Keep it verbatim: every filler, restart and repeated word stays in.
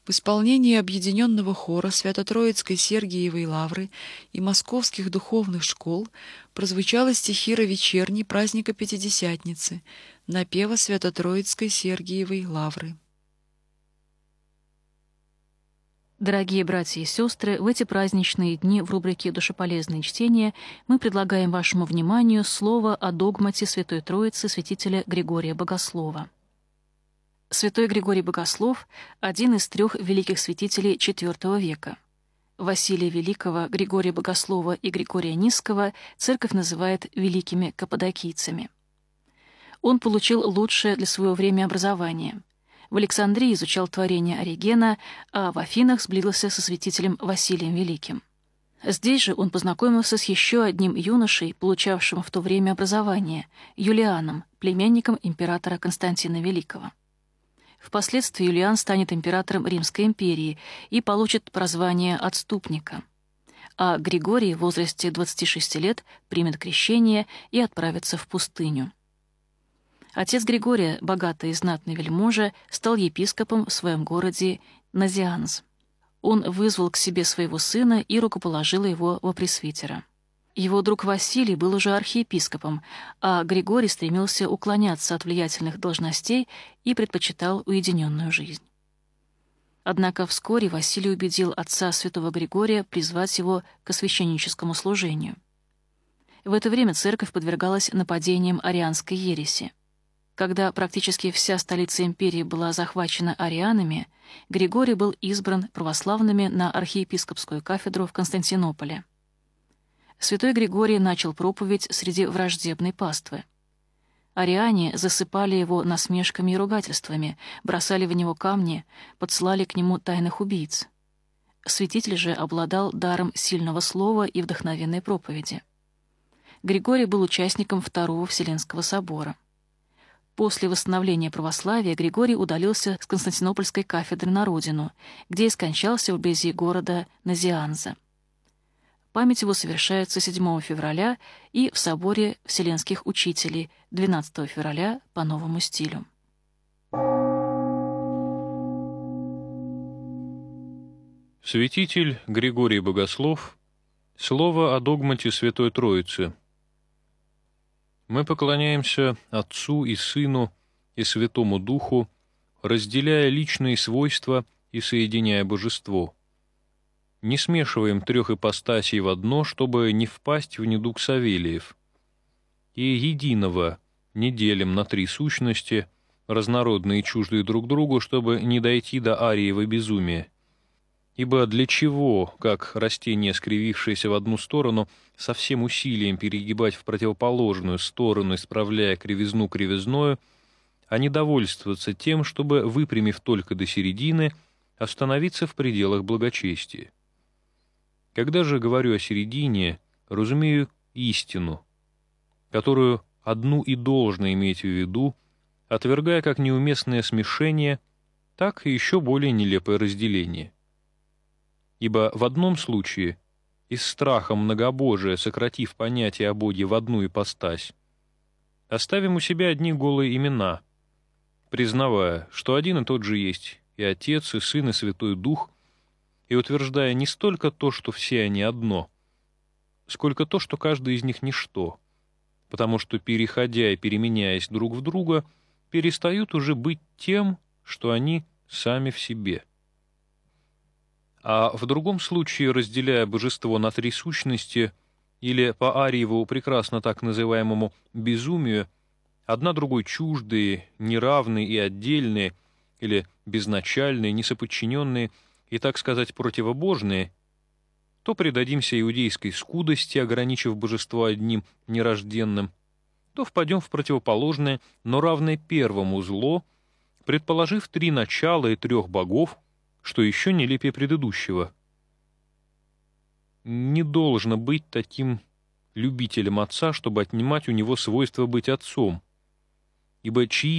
В исполнении объединенного хора Свято-Троицкой Сергиевой Лавры и московских духовных школ прозвучала стихира вечерней праздника Пятидесятницы, напева Свято-Троицкой Сергиевой Лавры. Дорогие братья и сестры, в эти праздничные дни в рубрике «Душеполезные чтения» мы предлагаем вашему вниманию слово о догмате Святой Троицы святителя Григория Богослова. Святой Григорий Богослов — один из трех великих святителей четвёртого века. Василия Великого, Григория Богослова и Григория Низкого церковь называет великими каппадокийцами. Он получил лучшее для своего времени образование. В Александрии изучал творения Оригена, а в Афинах сблизился со святителем Василием Великим. Здесь же он познакомился с еще одним юношей, получавшим в то время образование, Юлианом, племянником императора Константина Великого. Впоследствии Юлиан станет императором Римской империи и получит прозвание «отступника». А Григорий в возрасте двадцати шести лет примет крещение и отправится в пустыню. Отец Григория, богатый и знатный вельможа, стал епископом в своем городе Назианз. Он вызвал к себе своего сына и рукоположил его во пресвитера. Его друг Василий был уже архиепископом, а Григорий стремился уклоняться от влиятельных должностей и предпочитал уединенную жизнь. Однако вскоре Василий убедил отца святого Григория призвать его к священническому служению. В это время церковь подвергалась нападениям арианской ереси. Когда практически вся столица империи была захвачена арианами, Григорий был избран православными на архиепископскую кафедру в Константинополе. Святой Григорий начал проповедь среди враждебной паствы. Ариане засыпали его насмешками и ругательствами, бросали в него камни, подсылали к нему тайных убийц. Святитель же обладал даром сильного слова и вдохновенной проповеди. Григорий был участником Второго Вселенского собора. После восстановления православия Григорий удалился с Константинопольской кафедры на родину, где и скончался вблизи города Назианза. Память его совершается седьмого февраля и в соборе Вселенских учителей двенадцатого февраля по новому стилю. Святитель Григорий Богослов. Слово о догмате Святой Троицы. Мы поклоняемся Отцу и Сыну и Святому Духу, разделяя личные свойства и соединяя божество. Не смешиваем трех ипостасей в одно, чтобы не впасть в недуг Савелиев. И единого не делим на три сущности, разнородные и чуждые друг другу, чтобы не дойти до ариева безумия. Ибо для чего, как растение, скривившееся в одну сторону, со всем усилием перегибать в противоположную сторону, исправляя кривизну кривизною, а не довольствоваться тем, чтобы, выпрямив только до середины, остановиться в пределах благочестия? Когда же говорю о середине, разумею истину, которую одну и должно иметь в виду, отвергая как неуместное смешение, так и еще более нелепое разделение. Ибо в одном случае, из страха многобожия сократив понятие о Боге в одну ипостась, оставим у себя одни голые имена, признавая, что один и тот же есть и Отец, и Сын, и Святой Дух, и утверждая не столько то, что все они одно, сколько то, что каждый из них ничто, потому что, переходя и переменяясь друг в друга, перестают уже быть тем, что они сами в себе. А в другом случае, разделяя божество на три сущности, или по Ариеву прекрасно так называемому безумию, одна другой чуждые, неравные и отдельные, или безначальные, несоподчиненные и, так сказать, противобожные, то предадимся иудейской скудости, ограничив божество одним нерожденным, то впадем в противоположное, но равное первому зло, предположив три начала и трех богов, что еще нелепее предыдущего. Не должно быть таким любителем отца, чтобы отнимать у него свойство быть отцом, ибо чьи